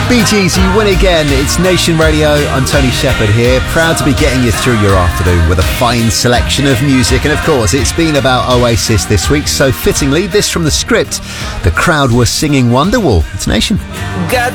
Bee Gees, You Win Again. It's Nation Radio. I'm Tony Shepherd here, proud to be getting you through your afternoon with a fine selection of music. And of course, it's been about Oasis this week, so fittingly, this from the script. The crowd were singing Wonderwall. It's Nation.